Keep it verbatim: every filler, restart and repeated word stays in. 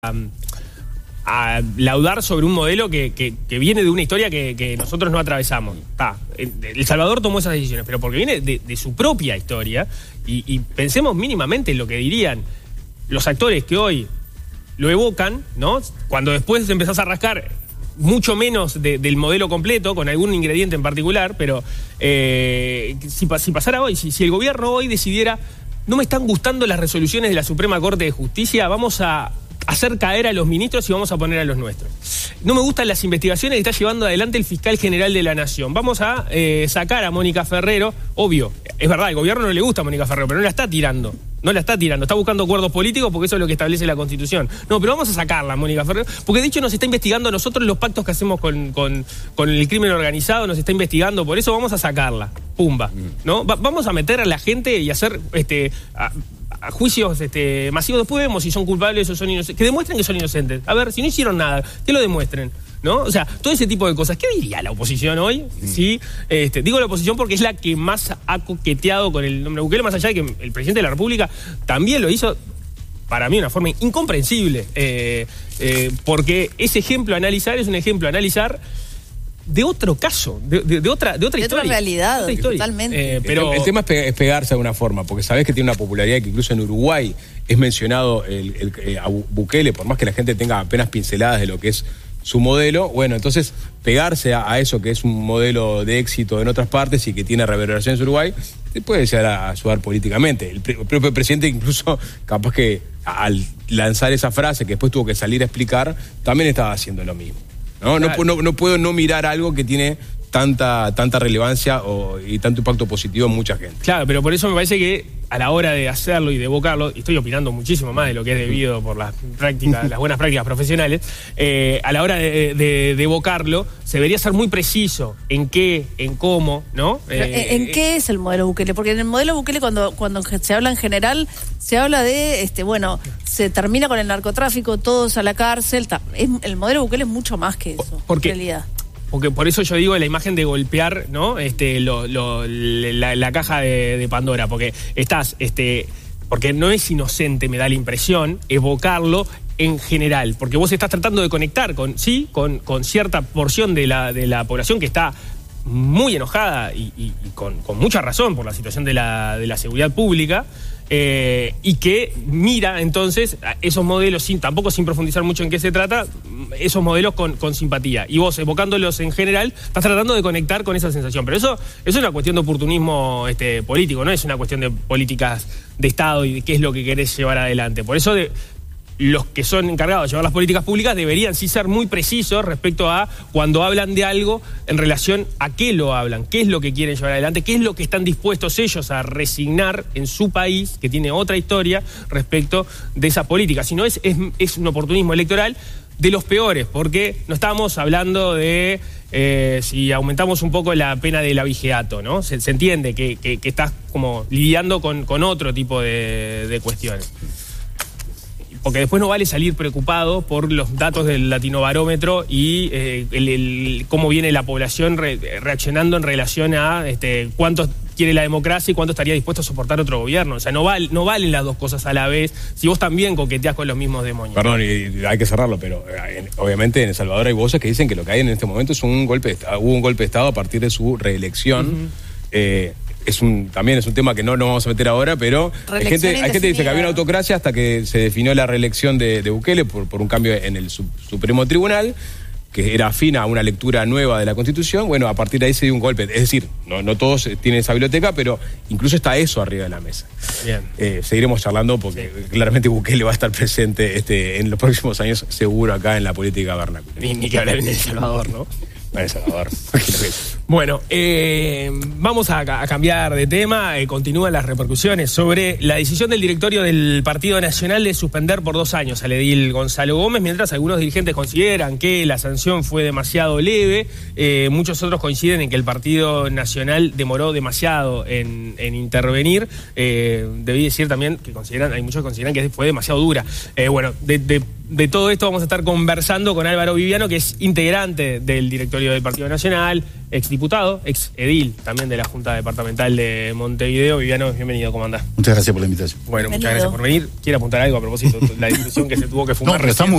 A, a laudar sobre un modelo que, que, que viene de una historia que, que nosotros no atravesamos. Ta, El Salvador tomó esas decisiones, pero porque viene de, de su propia historia, y, y pensemos mínimamente en lo que dirían los actores que hoy lo evocan, ¿no? Cuando después empezás a rascar mucho menos de, del modelo completo, con algún ingrediente en particular, pero eh, si, si pasara hoy, si, si el gobierno hoy decidiera, no me están gustando las resoluciones de la Suprema Corte de Justicia, vamos a hacer caer a los ministros y vamos a poner a los nuestros. No me gustan las investigaciones que está llevando adelante el fiscal general de la Nación. Vamos a eh, sacar a Mónica Ferrero. Obvio, es verdad, al gobierno no le gusta a Mónica Ferrero, pero no la está tirando. No la está tirando, está buscando acuerdos políticos porque eso es lo que establece la Constitución. No, pero vamos a sacarla, Mónica Ferrero, porque de hecho nos está investigando a nosotros los pactos que hacemos con, con, con el crimen organizado, nos está investigando, por eso vamos a sacarla. Pumba, ¿no? Va, vamos a meter a la gente y hacer este a, a juicios este, masivos. Después vemos si son culpables o son inocentes. Que demuestren que son inocentes. A ver, si no hicieron nada, que lo demuestren, ¿no? O sea, todo ese tipo de cosas. ¿Qué diría la oposición hoy? Mm. Sí, este, digo la oposición porque es la que más ha coqueteado con el nombre Bukele, más allá de que el presidente de la República también lo hizo, para mí, de una forma incomprensible. Eh, eh, porque ese ejemplo a analizar es un ejemplo a analizar de otro caso, de, de, de otra de otra de historia. Otra realidad, otra historia. Totalmente. Eh, pero el, el tema es, pe es pegarse de alguna forma, porque sabés que tiene una popularidad que incluso en Uruguay es mencionado el, el, eh, a Bukele, por más que la gente tenga apenas pinceladas de lo que es su modelo. Bueno, entonces pegarse a, a eso que es un modelo de éxito en otras partes y que tiene reverberaciones en Uruguay, te puede llegar a ayudar políticamente. El, el propio presidente incluso, capaz que al lanzar esa frase que después tuvo que salir a explicar, también estaba haciendo lo mismo. No, claro. no, no, no puedo no mirar algo que tiene tanta, tanta relevancia o, y tanto impacto positivo en mucha gente. Claro, pero por eso me parece que a la hora de hacerlo y de evocarlo, y estoy opinando muchísimo más de lo que es debido por las prácticas, las buenas prácticas profesionales, eh, a la hora de, de, de evocarlo, se debería ser muy preciso en qué, en cómo, ¿no? Eh, ¿En eh, qué es el modelo Bukele? Porque en el modelo Bukele, cuando, cuando se habla en general, se habla de, este, bueno, se termina con el narcotráfico, todos a la cárcel. Es, el modelo Bukele es mucho más que eso, porque, en realidad. Porque por eso yo digo la imagen de golpear, ¿no? Este, lo, lo, la, la caja de, de Pandora, porque estás, este, porque no es inocente, me da la impresión, evocarlo en general, porque vos estás tratando de conectar con, sí, con, con cierta porción de la, de la población que está muy enojada y, y, y con, con mucha razón por la situación de la, de la seguridad pública. Eh, y que mira entonces esos modelos, sin tampoco sin profundizar mucho en qué se trata, esos modelos con, con simpatía. Y vos, evocándolos en general, estás tratando de conectar con esa sensación. Pero eso, eso es una cuestión de oportunismo este, político, no es una cuestión de políticas de Estado y de qué es lo que querés llevar adelante. Por eso de, los que son encargados de llevar las políticas públicas deberían sí ser muy precisos respecto a cuando hablan de algo en relación a qué lo hablan, qué es lo que quieren llevar adelante, qué es lo que están dispuestos ellos a resignar en su país, que tiene otra historia respecto de esa política. Si no, es, es, es un oportunismo electoral de los peores, porque no estamos hablando de eh, si aumentamos un poco la pena del abigeato, ¿no? Se, se entiende que, que, que estás como lidiando con, con otro tipo de, de cuestiones. Porque después no vale salir preocupado por los datos del latinobarómetro y eh, el, el, cómo viene la población re, reaccionando en relación a este, cuánto quiere la democracia y cuánto estaría dispuesto a soportar otro gobierno. O sea, no, val, no valen las dos cosas a la vez si vos también coqueteás con los mismos demonios. Perdón, y hay que cerrarlo, pero en, obviamente en El Salvador hay voces que dicen que lo que hay en este momento es un golpe de Estado, hubo un golpe de Estado a partir de su reelección. Uh-huh. eh, Es un, también es un tema que no nos vamos a meter ahora, pero hay gente, hay gente que dice que había una autocracia hasta que se definió la reelección de, de Bukele por, por un cambio en el su, Supremo Tribunal, que era afín a una lectura nueva de la Constitución. Bueno, a partir de ahí se dio un golpe. Es decir, no, no todos tienen esa biblioteca, pero incluso está eso arriba de la mesa. Bien. Eh, seguiremos charlando porque sí, claramente Bukele va a estar presente este, en los próximos años, seguro, acá en la política vernácula. Ni, ni que hablar en El Salvador, ¿no? En El Salvador. Bueno, eh, vamos a, a cambiar de tema. Eh, continúan las repercusiones sobre la decisión del directorio del Partido Nacional de suspender por dos años al edil Gonzalo Gómez, mientras algunos dirigentes consideran que la sanción fue demasiado leve. Eh, muchos otros coinciden en que el Partido Nacional demoró demasiado en, en intervenir. Eh, debí decir también que consideran, hay muchos que consideran que fue demasiado dura. Eh, bueno, de, de De todo esto vamos a estar conversando con Álvaro Viviano, que es integrante del directorio del Partido Nacional, exdiputado, ex edil también de la Junta Departamental de Montevideo. Viviano, bienvenido, ¿cómo andás? Muchas gracias por la invitación. Bueno, bienvenido. Muchas gracias por venir. ¿Quiere apuntar algo a propósito de la discusión que se tuvo que fumar? No, pero estamos